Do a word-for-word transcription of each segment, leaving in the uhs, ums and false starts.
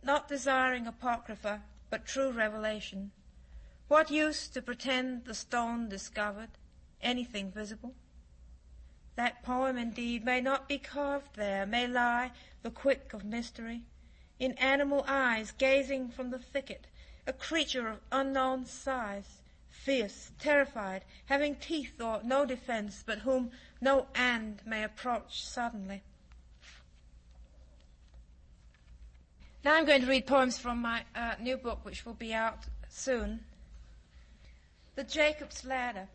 not desiring apocrypha, but true revelation. What use to pretend the stone discovered, anything visible? That poem indeed may not be carved there, may lie the quick of mystery, in animal eyes gazing from the thicket, a creature of unknown size, fierce, terrified, having teeth or no defense, but whom no end may approach suddenly. Now I'm going to read poems from my uh, new book, which will be out soon. The Jacob's Ladder.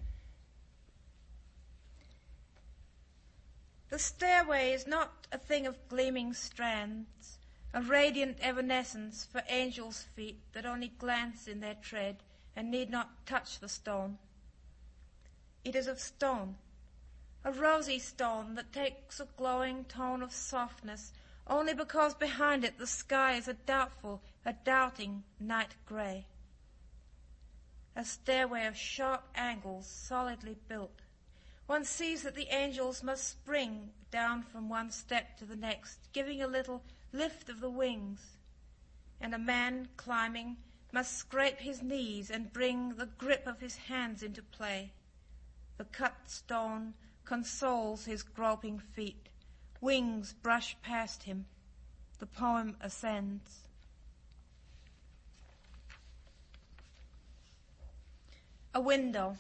The stairway is not a thing of gleaming strands, a radiant evanescence for angels' feet that only glance in their tread and need not touch the stone. It is of stone, a rosy stone that takes a glowing tone of softness only because behind it the sky is a doubtful, a doubting night grey. A stairway of sharp angles solidly built. One sees that the angels must spring down from one step to the next, giving a little lift of the wings. And a man climbing must scrape his knees and bring the grip of his hands into play. The cut stone consoles his groping feet. Wings brush past him. The poem ascends. A window.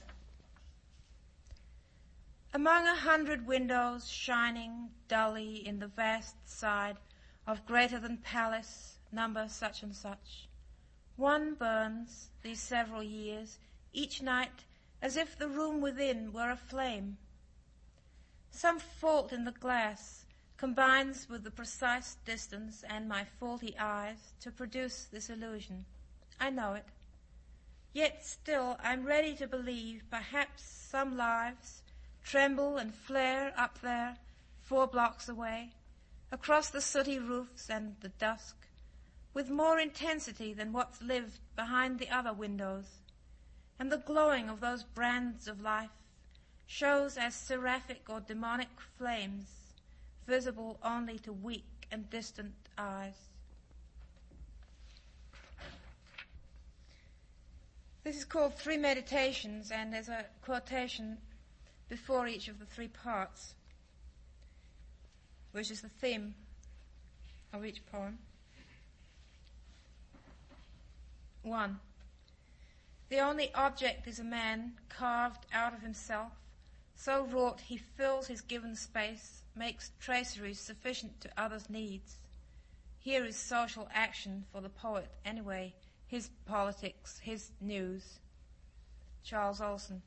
Among a hundred windows shining dully in the vast side of greater than palace, number such and such, one burns these several years, each night as if the room within were aflame. Some fault in the glass combines with the precise distance and my faulty eyes to produce this illusion. I know it. Yet still I'm ready to believe perhaps some lives tremble and flare up there, four blocks away, across the sooty roofs and the dusk, with more intensity than what's lived behind the other windows. And the glowing of those brands of life shows as seraphic or demonic flames, visible only to weak and distant eyes. This is called Three Meditations, and there's a quotation before each of the three parts, which is the theme of each poem. One. The only object is a man carved out of himself, so wrought he fills his given space, makes traceries sufficient to others' needs. Here is social action for the poet anyway, his politics, his news. Charles Olson.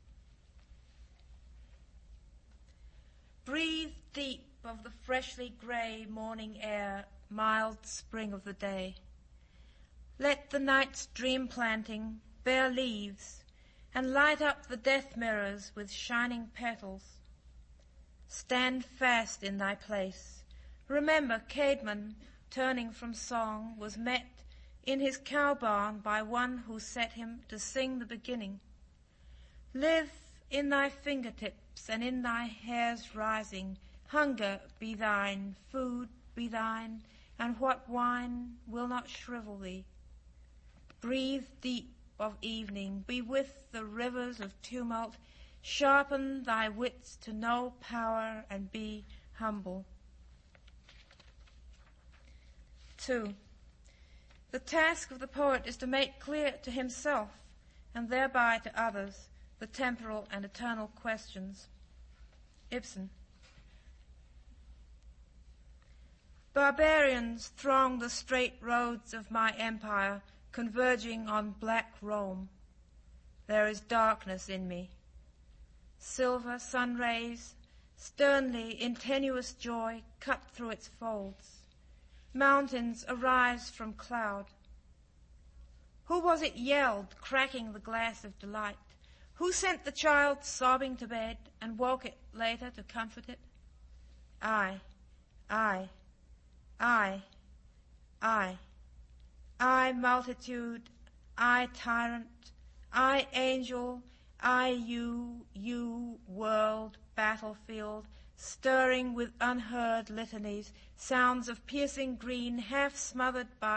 Breathe deep of the freshly grey morning air, mild spring of the day. Let the night's dream planting bear leaves and light up the death mirrors with shining petals. Stand fast in thy place. Remember Caedmon, turning from song, was met in his cow barn by one who set him to sing the beginning. Live in thy fingertips and in thy hairs rising. Hunger be thine, food be thine, and what wine will not shrivel thee. Breathe deep of evening, be with the rivers of tumult, sharpen thy wits to know power and be humble. Two. The task of the poet is to make clear to himself, and thereby to others, the temporal and eternal questions. Ibsen. Barbarians throng the straight roads of my empire, converging on black Rome. There is darkness in me. Silver sun rays, sternly in tenuous joy, cut through its folds. Mountains arise from cloud. Who was it yelled, cracking the glass of delight? Who sent the child sobbing to bed and woke it later to comfort it? I, I, I, I. I multitude, I tyrant, I angel, I you, you world, battlefield, stirring with unheard litanies, sounds of piercing green half smothered by